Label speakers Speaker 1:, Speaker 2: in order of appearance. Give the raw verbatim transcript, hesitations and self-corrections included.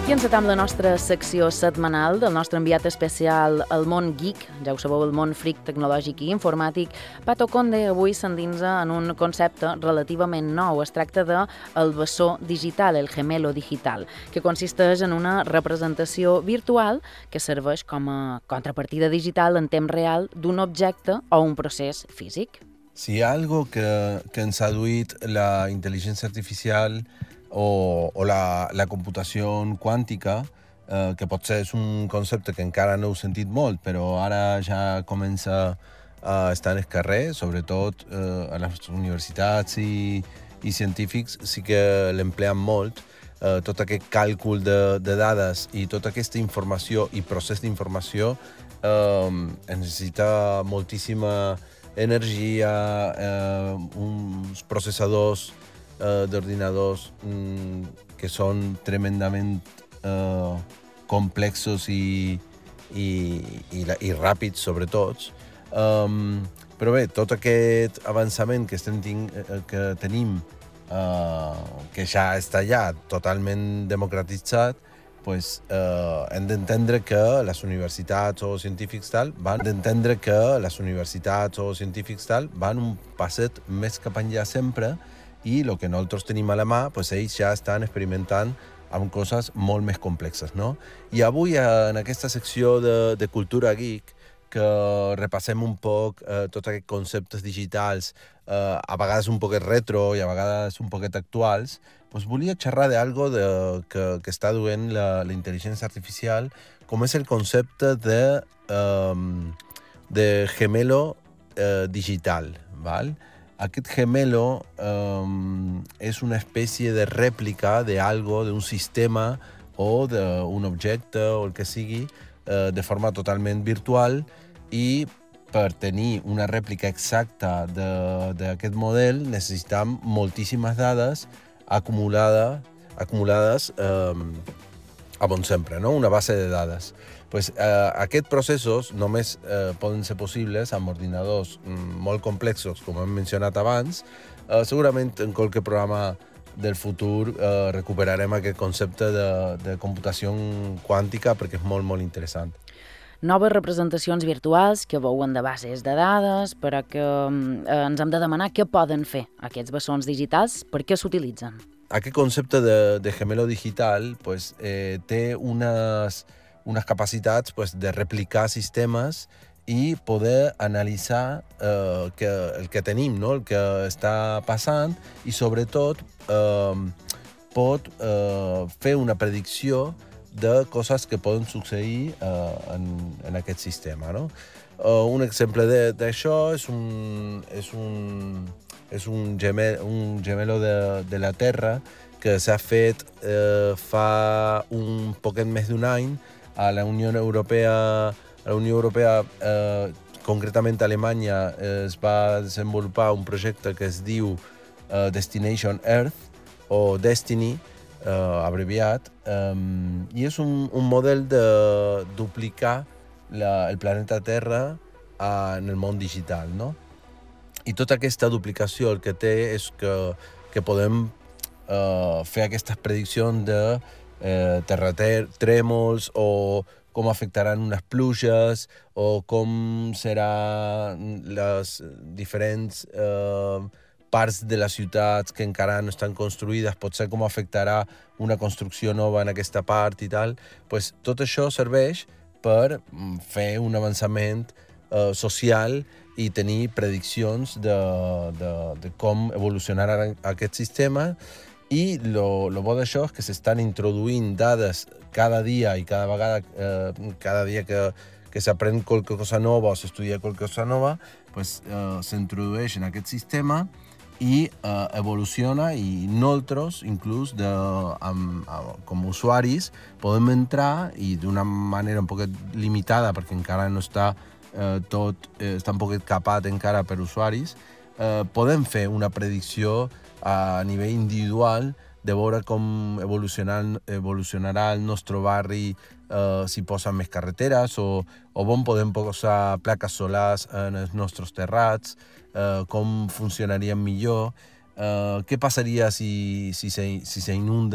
Speaker 1: I encetam la nostra secció setmanal del nostre enviat especial al món geek, ja ho sabeu, el món freak tecnològic i informàtic. Pato Conde avui s'endinsa en un concepte relativament nou. Es tracta de el bessó digital, el gemelo digital, que consisteix en una representació virtual que serveix com a contrapartida digital en temps real d'un objecte o un procés físic.
Speaker 2: Si hi ha algo que, que ens ha duit la intel·ligència artificial o, o la, la computació quàntica, eh, que potser és un concepte que encara no heu sentit molt, però ara ja comença a estar en el carrer, sobretot eh, a les universitats i, i científics sí que l'empleen molt, eh, tot aquest càlcul de, de dades i tota aquesta informació i procés d'informació eh, necessita moltíssima energia, eh, uns processadors eh, d'ordinadors mm, que són tremendament eh, complexos i, i, i, i ràpids, sobretot. Um, però bé, tot aquest avançament que, estem ting que tenim, uh, que ja està allà totalment democratitzat, pues, eh, hem d'entendre que les universitats o científics tal van d'entendre que les universitats o científics tal van un passet més cap enllà sempre i el que nosaltres tenim a la mà, pues, ells ja estan experimentant amb coses molt més complexes, no? I avui, en aquesta secció de, de cultura geek, que repassem un poc eh, tots aquests conceptes digitals, eh, a vegades un poquet retro i a vegades un poquet actuals, pues volia xerrar d'algo de, que, que està duent la, la intel·ligència artificial, com és el concepte de, um, de gemelo eh, digital. Val? Aquest gemelo um, és una espècie de rèplica d'algo, d'un sistema o d'un objecte o el que sigui, eh, de forma totalment virtual, i per tenir una rèplica exacta d'aquest model necessitam moltíssimes dades acumulada, acumulades eh, a bon sempre, no? Una base de dades. Pues, eh, aquests processos només eh, poden ser possibles amb ordinadors mm, molt complexos, com hem mencionat abans. Eh, segurament en qualque programa del futur eh, recuperarem aquest concepte de, de computació quàntica perquè és molt, molt interessant.
Speaker 1: Noves representacions virtuals que veuen de bases de dades, però que eh, ens hem de demanar què poden fer aquests bessons digitals, per què s'utilitzen.
Speaker 2: Aquest concepte de, de gemelo digital pues, eh, té unes, unes capacitats pues, de replicar sistemes i poder analitzar eh, que, el que tenim, no? El que està passant, i sobretot eh, pot eh, fer una predicció de coses que poden succeir uh, en, en aquest sistema, no? Uh, un exemple d'això és un, és un, és un, gemel, un gemelo de, de la Terra que s'ha fet uh, fa un poquet més d'un any a la Unió Europea. A la Unió Europea, uh, concretament a Alemanya, es va desenvolupar un projecte que es diu uh, Destination Earth o Destiny, Uh, abreviat, um, i és un, un model de duplicar la, el planeta Terra uh, en el món digital, no? I tota aquesta duplicació el que té és que, que podem uh, fer aquestes prediccions de uh, terratrèmols o com afectaran unes pluges o com seran les diferents uh, parts de les ciutats que encara no estan construïdes, potser com afectarà una construcció nova en aquesta part i tal. Pues, tot això serveix per fer un avançament eh, social i tenir prediccions de, de, de com evolucionarà aquest sistema. I lo, lo bo d'això és que s'estan introduint dades cada dia i cada vegada, eh, cada dia que, que s'aprèn qualque cosa nova o s'estudia qualque cosa nova, pues, eh, s'introdueix en aquest sistema i eh, evoluciona, i nosaltres, inclús de, amb, amb, com a usuaris, podem entrar i d'una manera un poc limitada, perquè encara no està eh, tot, eh, està un poc capat encara per usuaris, eh, podem fer una predicció a nivell individual de veure com evolucionar, evolucionarà el nostre barri, eh, si posen més carreteres o, o on podem posar plaques solars en els nostres terrats, Uh, com funcionarien millor, uh, què passaria si, si s'inunda